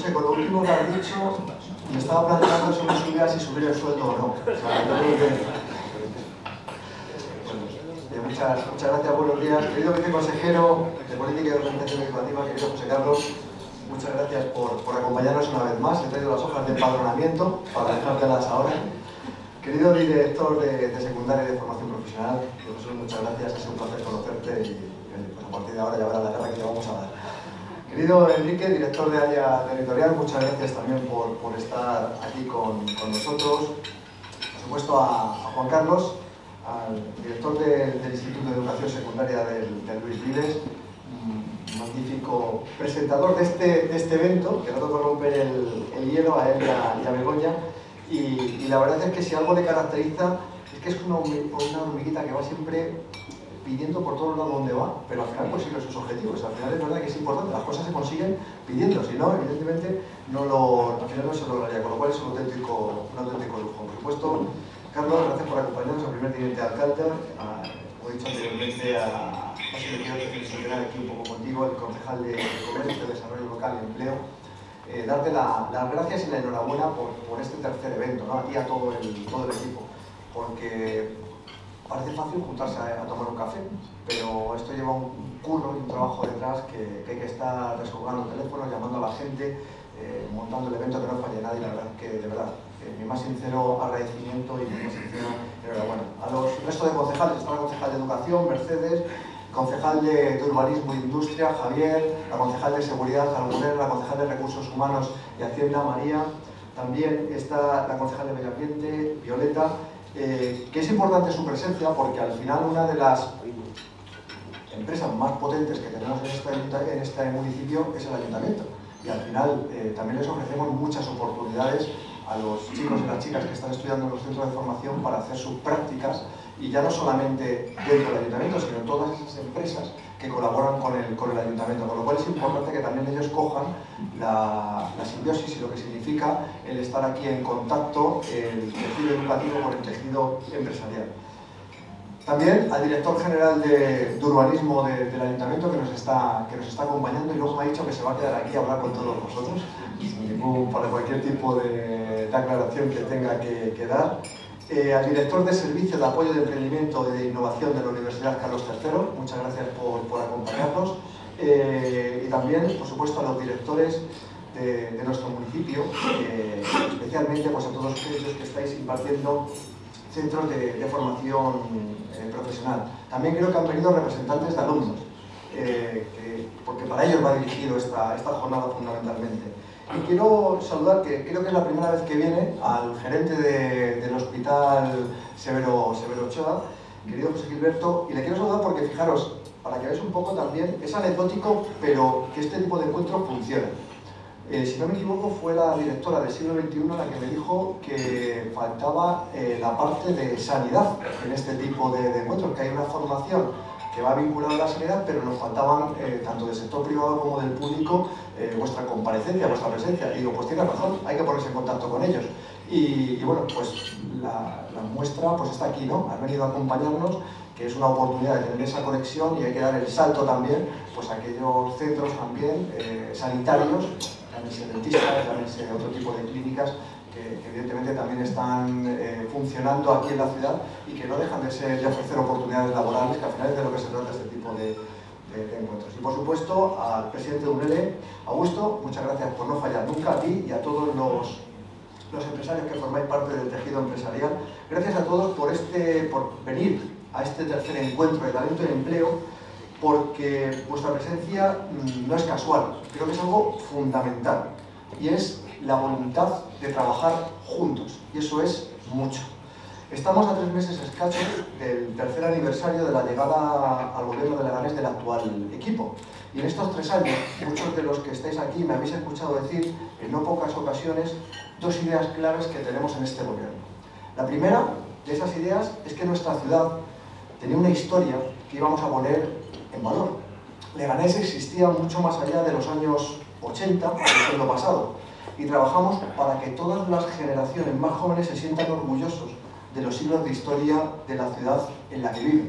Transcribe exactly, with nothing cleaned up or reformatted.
que con lo último que has dicho me estaba planteando si me subía si subir el sueldo o no. O sea, yo creo que... bueno, eh, muchas, muchas gracias, buenos días. Querido viceconsejero de Política y Organización Educativa, querido José Carlos, muchas gracias por, por acompañarnos una vez más. He traído las hojas de empadronamiento para dejártelas ahora. Querido director de, de secundaria y de formación profesional, José, muchas gracias, es un placer conocerte y pues, a partir de ahora ya verás la guerra que te vamos a dar. Querido Enrique, director de área territorial, muchas gracias también por, por estar aquí con, con nosotros. Por supuesto a, a Juan Carlos, al director de, del Instituto de Educación Secundaria del, del Luis Vives, magnífico presentador de este, de este evento, que no toca romper el, el hielo a él y a, y a Begoña. Y, y la verdad es que si algo le caracteriza es que es una, una hormiguita que va siempre pidiendo por todos lados donde va, pero al final consigue sus objetivos. Al final es verdad que es importante, las cosas se consiguen pidiendo, si no, evidentemente no lo, al final no se lograría, con lo cual es un auténtico, un auténtico lujo. Por supuesto, Carlos, gracias por acompañarnos al primer teniente alcalde, a, como he dicho anteriormente, a, no sé, me quiero reflexionar aquí un poco contigo, el concejal de Comercio, Desarrollo Local y Empleo. Eh, darte la, las gracias y la enhorabuena por, por este tercer evento, ¿no? A ti y a todo el, todo el equipo, porque parece fácil juntarse a, a tomar un café, pero esto lleva un curro y un trabajo detrás que, que hay que estar descolgando teléfonos, llamando a la gente, eh, montando el evento que no falle nadie. La verdad que, de verdad, eh, mi más sincero agradecimiento y mi más sincera enhorabuena. A los restos de concejales, está la concejal de Educación, Mercedes, concejal de, de Urbanismo e Industria, Javier, la concejal de Seguridad, Almuner, la concejal de Recursos Humanos y Hacienda, María, también está la concejal de Medio Ambiente, Violeta, eh, que es importante su presencia porque al final una de las empresas más potentes que tenemos en este, en este municipio es el ayuntamiento, y al final eh, también les ofrecemos muchas oportunidades a los chicos y las chicas que están estudiando en los centros de formación para hacer sus prácticas, y ya no solamente dentro del ayuntamiento, sino todas esas empresas que colaboran con el, con el ayuntamiento, con lo cual es importante que también ellos cojan la, la simbiosis y lo que significa el estar aquí en contacto, el tejido educativo con el tejido empresarial. También al director general de, de urbanismo de, del ayuntamiento que nos, está, que nos está acompañando, y luego me ha dicho que se va a quedar aquí a hablar con todos vosotros, sin ningún, para cualquier tipo de, de aclaración que tenga que, que dar. Eh, al director de Servicio de Apoyo de Emprendimiento y de Innovación de la Universidad Carlos tercero, muchas gracias por, por acompañarnos. Eh, y también, por supuesto, a los directores de, de nuestro municipio, eh, especialmente pues, a todos aquellos que estáis impartiendo centros de, de formación eh, profesional. También creo que han venido representantes de alumnos, eh, que, porque para ellos va dirigido esta, esta jornada fundamentalmente. Y quiero saludar, que creo que es la primera vez que viene, al gerente de, del Hospital Severo, Severo Ochoa, querido José Gilberto, y le quiero saludar porque, fijaros, para que veáis un poco también, es anecdótico, pero que este tipo de encuentros funciona. Eh, si no me equivoco, fue la directora del siglo veintiuno la que me dijo que faltaba eh, la parte de sanidad en este tipo de, de encuentros, que hay una formación que va vinculada a la sanidad, pero nos faltaban, eh, tanto del sector privado como del público, eh, vuestra comparecencia, vuestra presencia. Y digo, pues tienes razón, hay que ponerse en contacto con ellos. Y, y bueno, pues la, la muestra pues está aquí, ¿no? Has venido a acompañarnos, que es una oportunidad de tener esa conexión, y hay que dar el salto también pues, a aquellos centros también eh, sanitarios, llámense dentistas, llámense otro tipo de clínicas, que, que evidentemente también están eh, funcionando aquí en la ciudad y que no dejan de, ser, de ofrecer oportunidades laborales, que al final es de lo que se trata este tipo de, de, de encuentros. Y por supuesto al presidente de UNELE, Augusto, muchas gracias por no fallar nunca, a ti y a todos los, los empresarios que formáis parte del tejido empresarial. Gracias a todos por, este, por venir a este tercer encuentro de talento y empleo, porque vuestra presencia no es casual, creo que es algo fundamental, y es la voluntad de trabajar juntos, y eso es mucho. Estamos a tres meses escasos del tercer aniversario de la llegada al gobierno de Leganés del actual equipo, y en estos tres años, muchos de los que estáis aquí me habéis escuchado decir en no pocas ocasiones dos ideas claves que tenemos en este gobierno. La primera de esas ideas es que nuestra ciudad tenía una historia que íbamos a poner en valor. Leganés existía mucho más allá de los años ochenta del siglo pasado, y trabajamos para que todas las generaciones más jóvenes se sientan orgullosos de los siglos de historia de la ciudad en la que viven.